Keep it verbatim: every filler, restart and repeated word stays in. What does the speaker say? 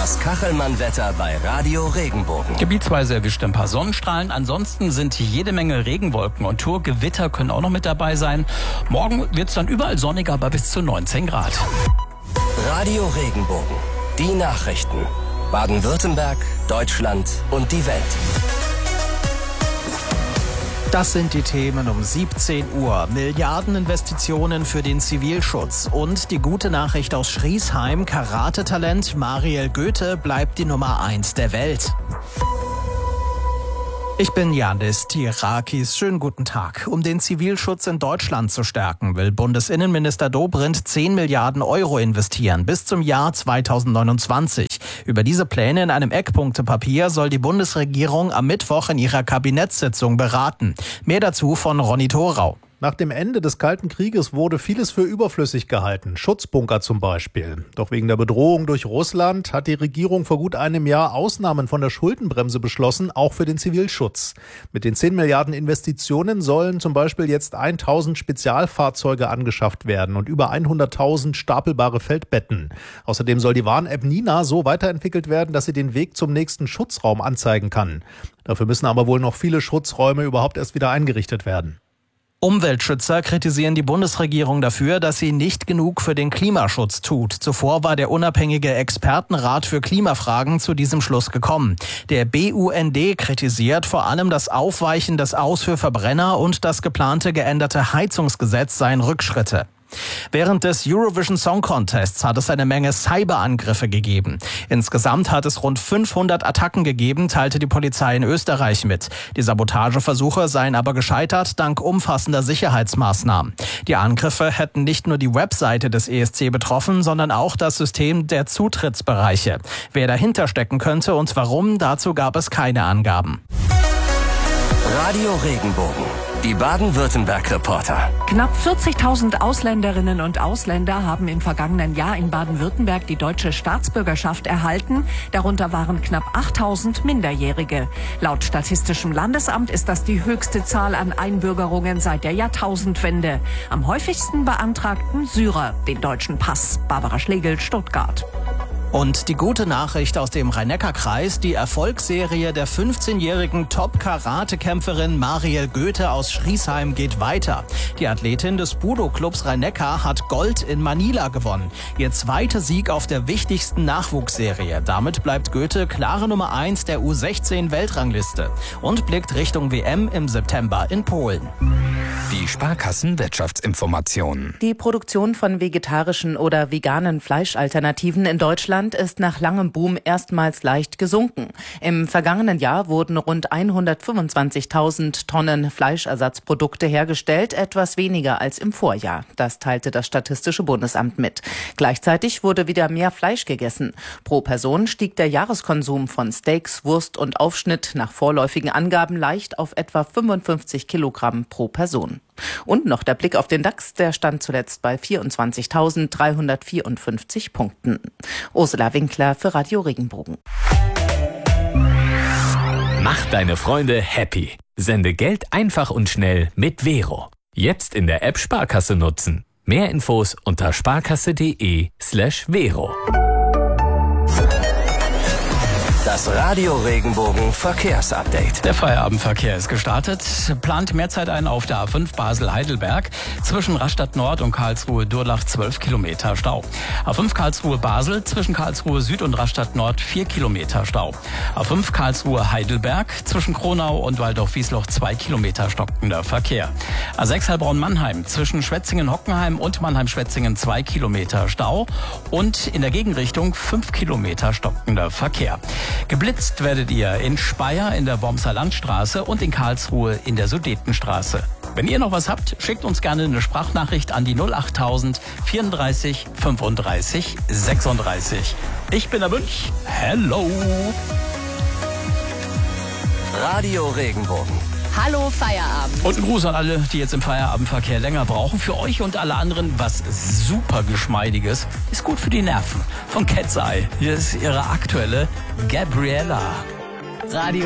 Das Kachelmann-Wetter bei Radio Regenbogen. Gebietsweise erwischt ein paar Sonnenstrahlen. Ansonsten sind jede Menge Regenwolken und Gewitter können auch noch mit dabei sein. Morgen wird es dann überall sonniger, aber bis zu neunzehn Grad. Radio Regenbogen. Die Nachrichten. Baden-Württemberg, Deutschland und die Welt. Das sind die Themen um siebzehn Uhr. Milliardeninvestitionen für den Zivilschutz. Und die gute Nachricht aus Schriesheim. Karate-Talent Mariel Goethe bleibt die Nummer eins der Welt. Ich bin Janis Tirakis. Schönen guten Tag. Um den Zivilschutz in Deutschland zu stärken, will Bundesinnenminister Dobrindt zehn Milliarden Euro investieren bis zum Jahr zweitausendneunundzwanzig. Über diese Pläne in einem Eckpunktepapier soll die Bundesregierung am Mittwoch in ihrer Kabinettssitzung beraten. Mehr dazu von Ronny Thorau. Nach dem Ende des Kalten Krieges wurde vieles für überflüssig gehalten, Schutzbunker zum Beispiel. Doch wegen der Bedrohung durch Russland hat die Regierung vor gut einem Jahr Ausnahmen von der Schuldenbremse beschlossen, auch für den Zivilschutz. Mit den zehn Milliarden Investitionen sollen zum Beispiel jetzt tausend Spezialfahrzeuge angeschafft werden und über hunderttausend stapelbare Feldbetten. Außerdem soll die Warn-App Nina so weiterentwickelt werden, dass sie den Weg zum nächsten Schutzraum anzeigen kann. Dafür müssen aber wohl noch viele Schutzräume überhaupt erst wieder eingerichtet werden. Umweltschützer kritisieren die Bundesregierung dafür, dass sie nicht genug für den Klimaschutz tut. Zuvor war der unabhängige Expertenrat für Klimafragen zu diesem Schluss gekommen. Der B U N D kritisiert vor allem das Aufweichen des Aus für Verbrenner und das geplante geänderte Heizungsgesetz seien Rückschritte. Während des Eurovision Song Contests hat es eine Menge Cyberangriffe gegeben. Insgesamt hat es rund fünfhundert Attacken gegeben, teilte die Polizei in Österreich mit. Die Sabotageversuche seien aber gescheitert dank umfassender Sicherheitsmaßnahmen. Die Angriffe hätten nicht nur die Webseite des E S C betroffen, sondern auch das System der Zutrittsbereiche. Wer dahinter stecken könnte und warum, dazu gab es keine Angaben. Radio Regenbogen. Die Baden-Württemberg-Reporter. Knapp vierzigtausend Ausländerinnen und Ausländer haben im vergangenen Jahr in Baden-Württemberg die deutsche Staatsbürgerschaft erhalten. Darunter waren knapp achttausend Minderjährige. Laut Statistischem Landesamt ist das die höchste Zahl an Einbürgerungen seit der Jahrtausendwende. Am häufigsten beantragten Syrer den deutschen Pass. Barbara Schlegel, Stuttgart. Und die gute Nachricht aus dem Rhein-Neckar-Kreis, die Erfolgsserie der fünfzehnjährigen Top-Karate-Kämpferin Mariel Goethe aus Schriesheim geht weiter. Die Athletin des Budo-Clubs Rhein-Neckar hat Gold in Manila gewonnen. Ihr zweiter Sieg auf der wichtigsten Nachwuchsserie. Damit bleibt Goethe klare Nummer eins der U sechzehn Weltrangliste und blickt Richtung W M im September in Polen. Die Sparkassen-Wirtschaftsinformationen. Die Produktion von vegetarischen oder veganen Fleischalternativen in Deutschland ist nach langem Boom erstmals leicht gesunken. Im vergangenen Jahr wurden rund hundertfünfundzwanzigtausend Tonnen Fleischersatzprodukte hergestellt, etwas weniger als im Vorjahr. Das teilte das Statistische Bundesamt mit. Gleichzeitig wurde wieder mehr Fleisch gegessen. Pro Person stieg der Jahreskonsum von Steaks, Wurst und Aufschnitt nach vorläufigen Angaben leicht auf etwa fünfundfünfzig Kilogramm pro Person. Und noch der Blick auf den DAX, der stand zuletzt bei vierundzwanzigtausenddreihundertvierundfünfzig Punkten. Ursula Winkler für Radio Regenbogen. Mach deine Freunde happy. Sende Geld einfach und schnell mit Vero. Jetzt in der App Sparkasse nutzen. Mehr Infos unter sparkasse.de slash Vero. Das Radio Regenbogen Verkehrsupdate. Der Feierabendverkehr ist gestartet. Plant Mehrzeit ein auf der A fünf Basel-Heidelberg. Zwischen Rastatt Nord und Karlsruhe-Durlach zwölf Kilometer Stau. A fünf Karlsruhe-Basel zwischen Karlsruhe Süd und Rastatt Nord vier Kilometer Stau. A fünf Karlsruhe-Heidelberg zwischen Kronau und Waldorf-Wiesloch zwei Kilometer stockender Verkehr. A sechs Heilbronn-Mannheim zwischen Schwetzingen-Hockenheim und Mannheim-Schwetzingen zwei Kilometer Stau. Und in der Gegenrichtung fünf Kilometer stockender Verkehr. Geblitzt werdet ihr in Speyer in der Wormser Landstraße und in Karlsruhe in der Sudetenstraße. Wenn ihr noch was habt, schickt uns gerne eine Sprachnachricht an die null achttausend vierunddreißig fünfunddreißig sechsunddreißig. Ich bin der Münch. Hello. Radio Regenbogen. Hallo Feierabend. Und ein Gruß an alle, die jetzt im Feierabendverkehr länger brauchen. Für euch und alle anderen was super Geschmeidiges. Ist gut für die Nerven. Von Cat's Eye. Hier ist ihre aktuelle Gabriella. Radio